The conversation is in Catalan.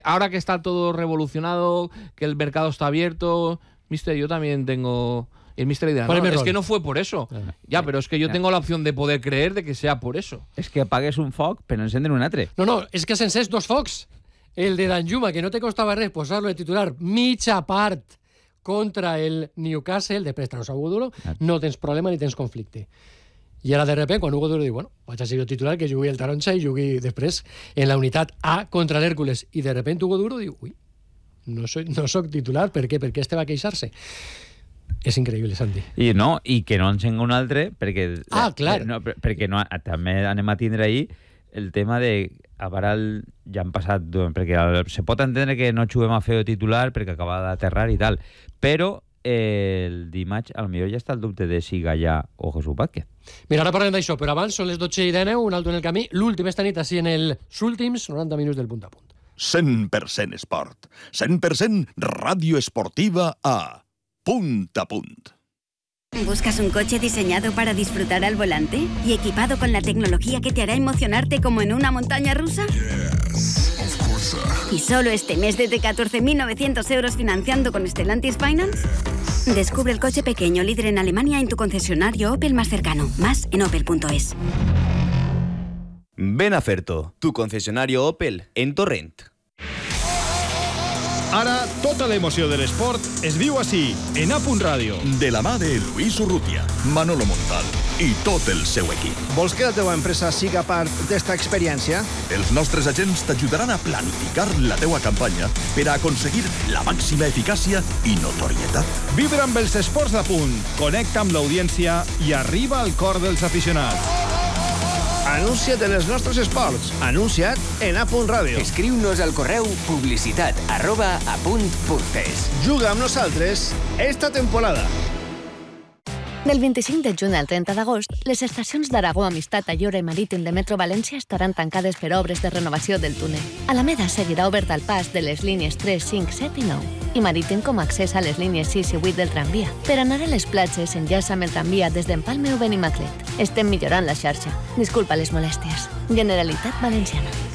Ahora que está todo revolucionado, que el mercado está abierto, mister, yo también tengo... El mister dirá, no, es que no fue por eso. Ya, pero es que yo tengo la opción de poder creer de que sea por eso. És que apagues un foc però encendre un altre. No, és que s'encés dos focs. El de Danjuma, que no te costava res posar-lo de titular mitja part contra el Newcastle, després traus a Hugo Duro, no tens problema ni tens conflicte. I ara de repente, quan Hugo Duro diu, bueno, vaig a ser jo titular, que jugui el Taronja i jugui després en la unitat A contra l'Hèrcules. I de repente Hugo Duro diu, ui, no soc titular, per què? Per què este va queixar-se? És increïble, Santi. I que no encenga un altre, perquè... clar. Perquè també anem a tindre ahir el tema de... A Baral ja han passat... Perquè se pot entendre que no juguem a fer titular perquè acaba d'aterrar i tal, però el dimarts potser ja està el dubte de si Gallà o Jesús Vázquez. Mira, ara parlem d'això, però abans són les 12:10, un alto en el camí, l'últim esta nit així en els últims 90 minuts del punt a punt. 100% esport. 100% ràdio esportiva a Punt a Punt. ¿Buscas un coche diseñado para disfrutar al volante y equipado con la tecnología que te hará emocionarte como en una montaña rusa? Yes, of course. ¿Y solo este mes desde 14.900 euros financiando con Stellantis Finance? Descubre el coche pequeño líder en Alemania en tu concesionario Opel más cercano. Más en opel.es. Ven a Ferto, tu concesionario Opel en Torrent. Ara, tota l'emoció de l'esport es viu així, en A.Punt Ràdio. De la mà de Luis Urrutia, Manolo Montal i tot el seu equip. Vols que la teva empresa siga part d'esta experiència? Els nostres agents t'ajudaran a planificar la teua campanya per a aconseguir la màxima eficàcia i notorietat. Vibra amb els esports d'A.Punt, connecta amb l'audiència i arriba al cor dels aficionats. Anuncia't en els nostres esports. Anuncia't en A.Punt Ràdio. Escriu-nos al correu publicitat@apunt.es. Juga amb nosaltres esta temporada. Del 25 de juny al 30 d'agost, les estacions d'Aragó, Amistat, Ayora i Marítim de Metro València estaran tancades per obres de renovació del túnel. Alameda seguirà obert al pas de les línies 3, 5, 7 i 9 i Marítim com a accés a les línies 6 i 8 del tramvia. Per anar a les platges, enllaça amb el tramvia des d'Empalme o Benimaclet. Estem millorant la xarxa. Disculpa les molèsties. Generalitat Valenciana.